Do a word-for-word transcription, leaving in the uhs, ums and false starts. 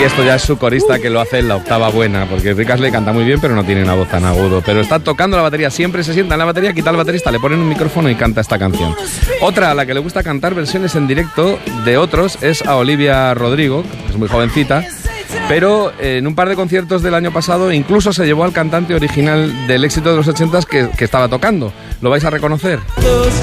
esto ya es su corista que lo hace en la octava buena, porque Rick Astley canta muy bien, pero no tiene una voz tan agudo. Pero está tocando la batería, siempre se sienta en la batería, quita al baterista, le ponen un micrófono y canta esta canción. Otra a la que le gusta cantar versiones en directo de otros es a Olivia Rodrigo, que es muy jovencita, pero en un par de conciertos del año pasado incluso se llevó al cantante original del éxito de los ochentas que, que estaba tocando. ¿Lo vais a reconocer?